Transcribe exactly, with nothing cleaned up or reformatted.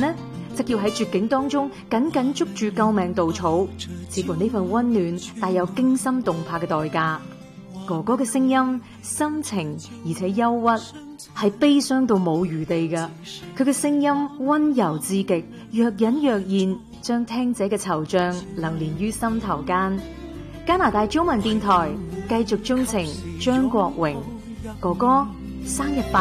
呢，則要喺絕境當中緊緊捉住救命稻草，似乎呢份溫暖帶有驚心動魄嘅代價。哥哥嘅聲音深情而且憂鬱，係悲傷到冇餘地嘅。佢嘅聲音溫柔至極，若隱若現，將聽者嘅惆悵流連於心頭間。加拿大中文電台繼續鍾情張國榮，哥哥生日快樂。